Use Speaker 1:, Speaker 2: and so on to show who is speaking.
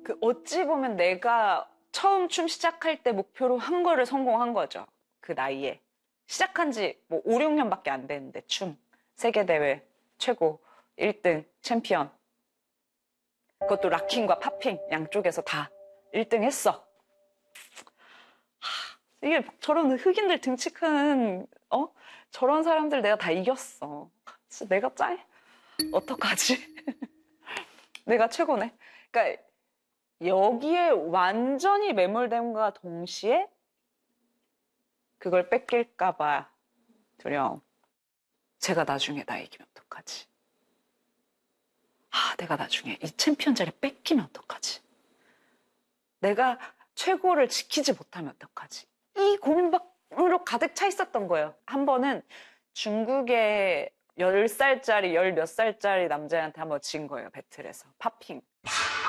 Speaker 1: 그 어찌 보면 내가 처음 춤 시작할 때 목표로 한 거를 성공한 거죠. 그 나이에. 시작한 지 뭐 5, 6년밖에 안 됐는데 춤. 세계대회 최고 1등 챔피언. 그것도 락킹과 팝핑 양쪽에서 다 1등 했어. 이게 저런 흑인들 등치 큰 저런 사람들 내가 다 이겼어. 진짜 내가 짤? 어떡하지? 내가 최고네. 그러니까 여기에 완전히 매몰됨과 동시에 그걸 뺏길까봐 두려움. 제가 나중에 나 이기면 어떡하지? 내가 나중에 이 챔피언 자리 뺏기면 어떡하지? 내가 최고를 지키지 못하면 어떡하지? 이 고민으로 가득 차 있었던 거예요. 한 번은 중국의 10살짜리, 10몇 살짜리 남자애한테 한번 진 거예요, 배틀에서. 팝핑.